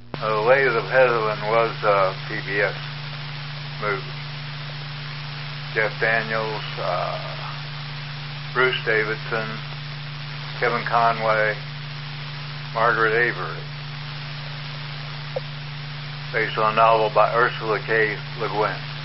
Ladies of Heatherland was a PBS movie. Jeff Daniels, Bruce Davidson, Kevin Conway, Margaret Avery, based on a novel by Ursula K. Le Guin.